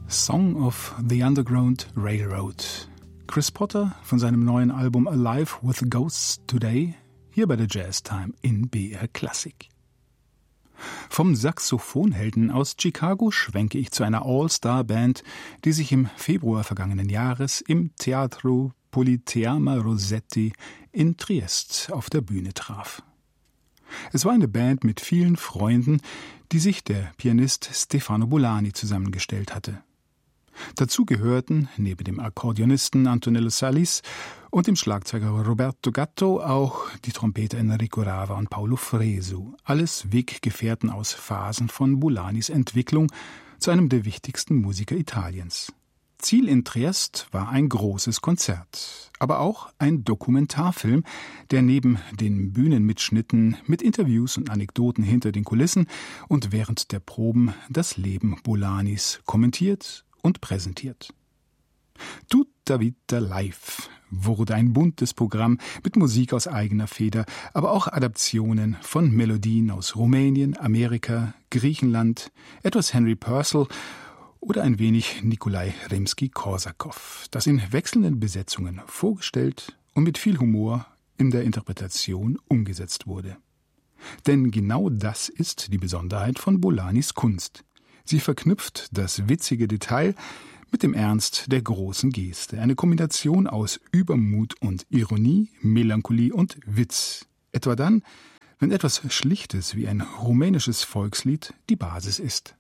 Song of the Underground Railroad. Chris Potter von seinem neuen Album Alive with Ghosts Today, hier bei der Jazz Time in BR Klassik. Vom Saxophonhelden aus Chicago schwenke ich zu einer All-Star-Band, die sich im Februar vergangenen Jahres im Teatro Politeama Rossetti in Triest auf der Bühne traf. Es war eine Band mit vielen Freunden, die sich der Pianist Stefano Bolani zusammengestellt hatte. Dazu gehörten, neben dem Akkordeonisten Antonello Salis und dem Schlagzeuger Roberto Gatto, auch die Trompeter Enrico Rava und Paolo Fresu, alles Weggefährten aus Phasen von Bolanis Entwicklung zu einem der wichtigsten Musiker Italiens. Ziel in Triest war ein großes Konzert, aber auch ein Dokumentarfilm, der neben den Bühnenmitschnitten mit Interviews und Anekdoten hinter den Kulissen und während der Proben das Leben Bolanis kommentiert und präsentiert. Tutta Vita Live wurde ein buntes Programm mit Musik aus eigener Feder, aber auch Adaptionen von Melodien aus Rumänien, Amerika, Griechenland, etwas Henry Purcell oder ein wenig Nikolai Rimski-Korsakow, das in wechselnden Besetzungen vorgestellt und mit viel Humor in der Interpretation umgesetzt wurde. Denn genau das ist die Besonderheit von Bolanis Kunst. Sie verknüpft das witzige Detail mit dem Ernst der großen Geste. Eine Kombination aus Übermut und Ironie, Melancholie und Witz. Etwa dann, wenn etwas Schlichtes wie ein rumänisches Volkslied die Basis ist.